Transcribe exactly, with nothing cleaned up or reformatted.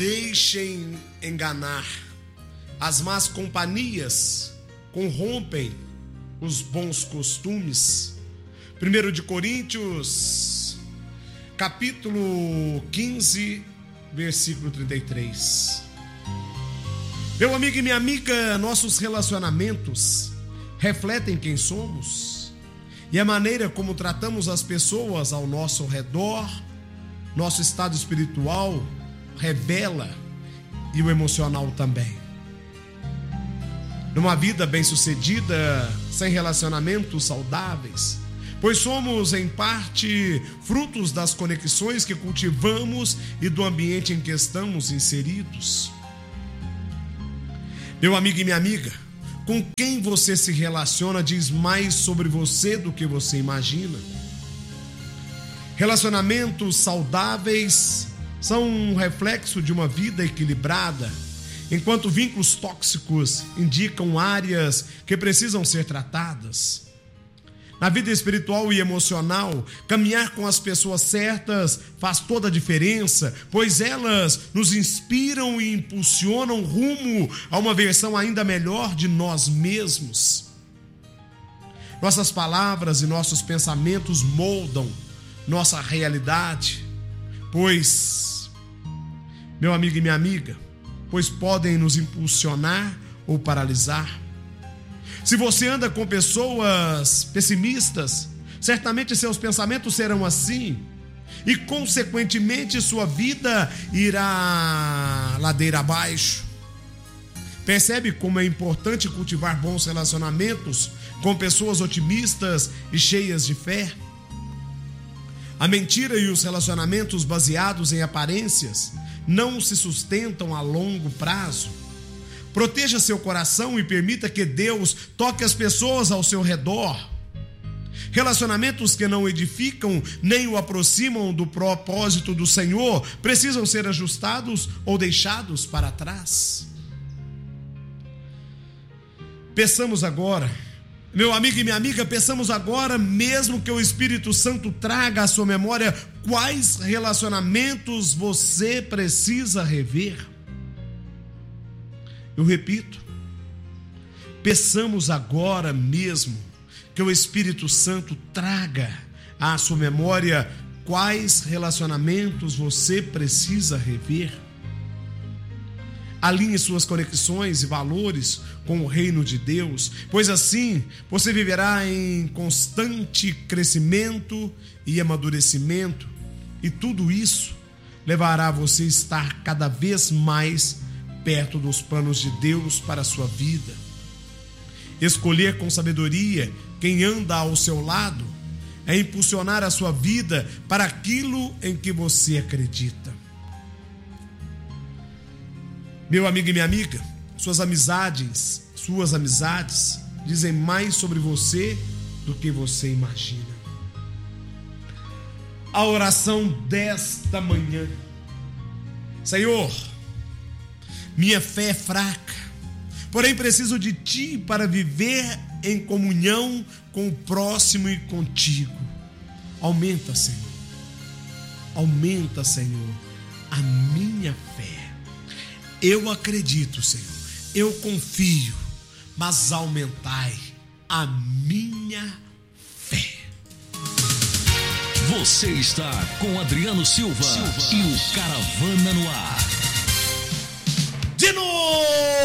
deixem enganar. As más companhias corrompem os bons costumes. Primeiro de Coríntios, capítulo quinze, versículo trinta e três. Meu amigo e minha amiga, nossos relacionamentos refletem quem somos e a maneira como tratamos as pessoas ao nosso redor. Nosso estado espiritual revela e o emocional também. Numa vida bem-sucedida, sem relacionamentos saudáveis, pois somos, em parte, frutos das conexões que cultivamos e do ambiente em que estamos inseridos. Meu amigo e minha amiga, com quem você se relaciona diz mais sobre você do que você imagina. Relacionamentos saudáveis são um reflexo de uma vida equilibrada, enquanto vínculos tóxicos indicam áreas que precisam ser tratadas. Na vida espiritual e emocional, caminhar com as pessoas certas faz toda a diferença, pois elas nos inspiram e impulsionam rumo a uma versão ainda melhor de nós mesmos. Nossas palavras e nossos pensamentos moldam nossa realidade, pois, meu amigo e minha amiga, pois podem nos impulsionar ou paralisar. Se você anda com pessoas pessimistas, certamente seus pensamentos serão assim, e consequentemente sua vida irá ladeira abaixo. Percebe como é importante cultivar bons relacionamentos com pessoas otimistas e cheias de fé? A mentira e os relacionamentos baseados em aparências não se sustentam a longo prazo. Proteja seu coração e permita que Deus toque as pessoas ao seu redor. Relacionamentos que não edificam nem o aproximam do propósito do Senhor precisam ser ajustados ou deixados para trás. Peçamos agora, meu amigo e minha amiga, peçamos agora mesmo que o Espírito Santo traga à sua memória quais relacionamentos você precisa rever. Eu repito, peçamos agora mesmo que o Espírito Santo traga à sua memória quais relacionamentos você precisa rever. Alinhe suas conexões e valores com o reino de Deus, pois assim você viverá em constante crescimento e amadurecimento, e tudo isso levará você a estar cada vez mais perto dos planos de Deus para a sua vida. Escolher com sabedoria quem anda ao seu lado é impulsionar a sua vida para aquilo em que você acredita. Meu amigo e minha amiga, suas amizades, suas amizades dizem mais sobre você do que você imagina. A oração desta manhã: Senhor, minha fé é fraca, porém preciso de Ti para viver em comunhão com o próximo e contigo. Aumenta, Senhor, aumenta, Senhor, a minha fé. Eu acredito, Senhor, eu confio, mas aumentai a minha fé. Você está com Adriano Silva, Silva. E o Caravana no Ar. De novo!